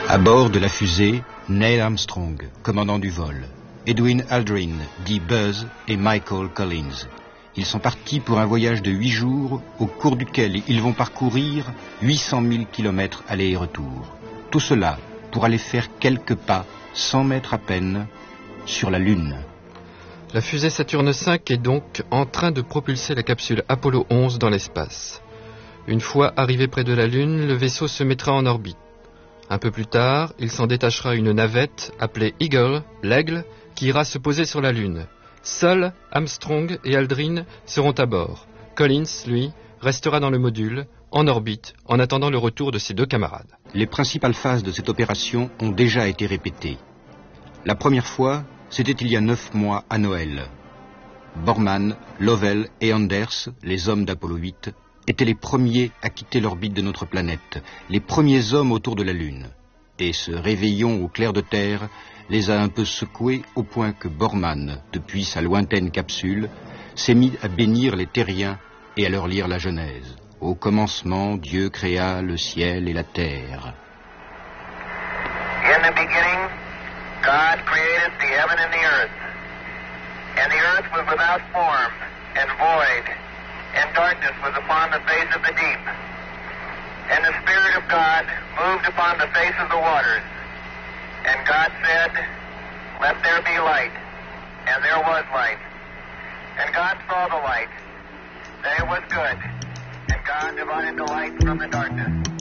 À bord de la fusée, Neil Armstrong, commandant du vol, Edwin Aldrin, dit Buzz, et Michael Collins. Ils sont partis pour un voyage de 8 jours, au cours duquel ils vont parcourir 800 000 kilomètres aller et retour. Tout cela pour aller faire quelques pas, 100 mètres à peine, sur la Lune. La fusée Saturne V est donc en train de propulser la capsule Apollo 11 dans l'espace. Une fois arrivé près de la Lune, le vaisseau se mettra en orbite. Un peu plus tard, il s'en détachera une navette appelée Eagle, l'aigle, qui ira se poser sur la Lune. Seuls Armstrong et Aldrin seront à bord. Collins, lui, restera dans le module, en orbite, en attendant le retour de ses deux camarades. Les principales phases de cette opération ont déjà été répétées. La première fois, c'était il y a 9 mois à Noël. Borman, Lovell et Anders, les hommes d'Apollo 8, étaient les premiers à quitter l'orbite de notre planète, les premiers hommes autour de la Lune. Et ce réveillon au clair de terre les a un peu secoués au point que Borman, depuis sa lointaine capsule, s'est mis à bénir les terriens et à leur lire la Genèse. Au commencement, Dieu créa le ciel et la terre. In the beginning, God created the heaven and the earth. And the earth was without form and void, and darkness was upon the face of the deep. And the Spirit of God moved upon the face of the waters. And God said, "Let there be light." And there was light. And God saw the light, that it was good. And God divided the light from the darkness.